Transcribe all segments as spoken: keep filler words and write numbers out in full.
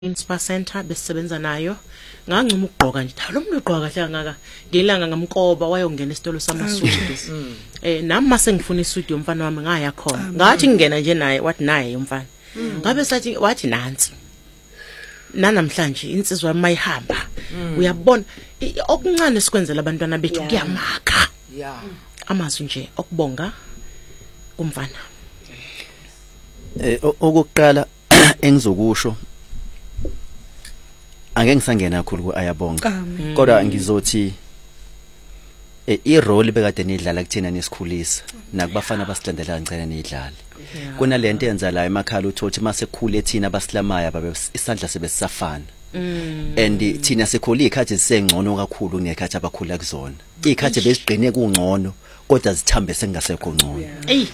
Spa Center besisebenza nayo ngancuma ukugqoka nje lo muntu ugqoka kahle ngaka ngelanga ngamkoba wayongena esitolo samasudu eh nami mase ngifuna isudu yomfana wami ngaya khona ngathi ngingena nje naye wathi naye umfana ngabe sathi wathi nansi nanamhlanje insizwa yami mayihamba uyabona okuncane sikwenzela abantwana bethu kuyamakha yeah amazwi nje okubonga kumfana eh okuqala engizokusho angeke ngisangena kakhulu kuayabonga kodwa ngizothi eh irole bekade nidlala kuthina nesikhulisa nakubafana basilandela kancane nidlala kunalento yenza la emakhala uthothi mase khule thina basilamaya babe isandla sebesifana and thina sekholi ikhathi sengcono kakhulu kunekhathi abakhula kuzona ikhathi besigcine kungcono kodwa zithambe sengasekho ngcono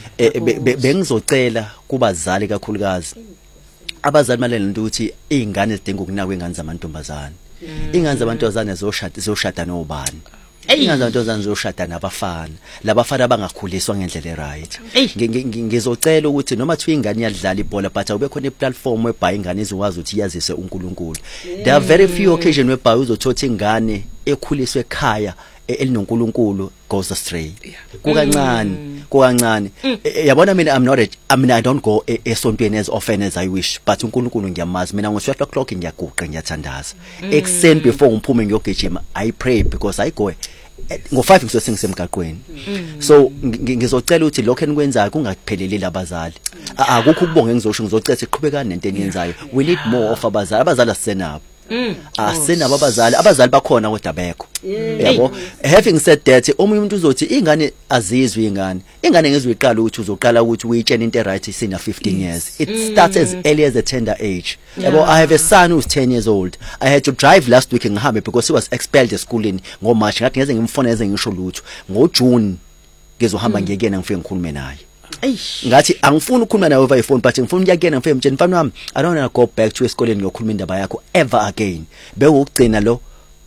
bengizocela kubazali kakhulukazi abazali malena ukuthi izingane zidinga ukunakwa ingane zamantombazane ingane zamantombazane zoshada zoshada nobani ingane zamantombazane zoshada nabafana labafana abangakhuliswa ngendlela eright ngizocela ukuthi noma thiwa ingane yadlala ibhola but awube khona iplatform webhayi ingane izokwazi ukuthi yazise uNkulunkulu there are very few occasions webhayi uzothola ingane ekhuliswe ekhaya elinoNkulunkulu goes astray kukancane kukancane yabona mina I'm not a, I mean I don't go esontweni as often as I wish but uNkulunkulu ngiyamazi mina ngo twelve o'clock ngiyaguqa ngiyathandaza exen before ngiphume ngiyogijima I pray because I go ngo five ngizothi ngisemgaqweni so ngizocela ukuthi lokho enikwenzayo kungapheleli labazali akukho ukubonga ngizosho ngizocela siqhubekane nento eniyenzayo we need more of abazali abazali asenabo asenabo abazali abazali bakhona kodwa bekho yabo having said that omunye umuntu uzothi ingane azizwe ingane ingane ngezwe iqala ukuthi uzoqala ukuthi uyitshene into right isina fifteen years it starts as early as a tender age yabo I have a son who's ten years old I had to drive last week ngihambe because he was expelled eschoolini ngo March ngathi ngeze ngimfone eze ngisho lutho ngo June ngizohamba ngiyekena ngifike ngikhulume naye ngathi angifuni ukukhuluma nawe over phone but ngifuna ukuyakena ngifike mtsheni mfana wami I don't want to go back to esikoleni ngiyokhuluma indaba yakho ever again bekugcina lo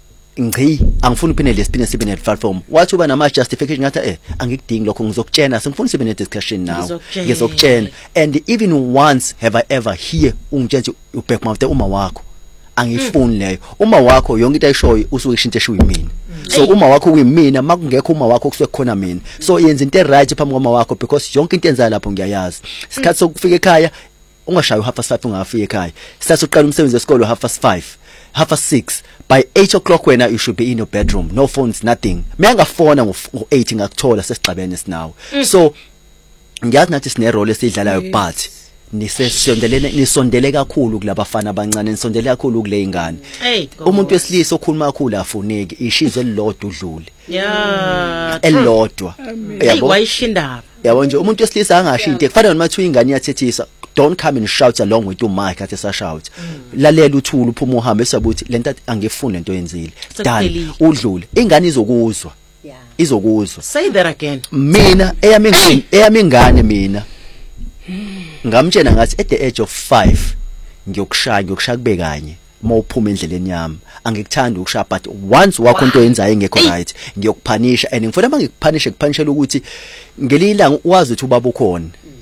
ngci angifuni uphinde lesipine sibe ne platform wathi uba nama justification ngathi eh angikudingi lokho ngizokutshena sengifuna sibe ne discussion now ngizokutshena and even once have I ever hear ungitshela uback mouth uma wakho angifuni leyo uma wakho yonke into ayishoyo usuke ishintshe esho yimina so uma wakho kuyimina makungekho uma wakho kusuke khona mina so yenza into right phambi kwama wakho because yonke into enzayo lapho ngiyayazi isikhathi sokufika ekhaya ungashayi half past five ungafika ekhaya sithatha uqala umsebenzi wesikole half past five half past six by eight o'clock wena you should be in your bedroom no phones nothing mengafona ngo eight ngakuthola sesixabene sinawe so ngiyazi nathi sine role esidlalayo but nisesondelene nisondele kakhulu kulabafana abancane nisondele kakhulu kule ingane umuntu wesilisa okhuluma kakhulu afuneki ishizwe elilodwa udlule yeah elilodwa yabo wayishindaba yabo nje umuntu wesilisa angasho into kufanele noma thiwa ingane yathethisa don't come and shout along with your mic athi sa shout lalela uthula uphuma uhambe esabuthi lento angifuni lento yenzile dani udlule ingane izokuzwa izokuzwa say that again mina eyami ingane eyami ingane mina ngamtshena ngathi at the age of five ngiyokushaya ngiyokushaya kube kanye mawuphuma endleleni yami angikuthanda ukushaya but once wakho into yenzayo engekho right ngiyokuphanisha and ngifuna mangikuphanishe kuphanishela ukuthi ngelilanga wazi ukuthi ubaba ukhona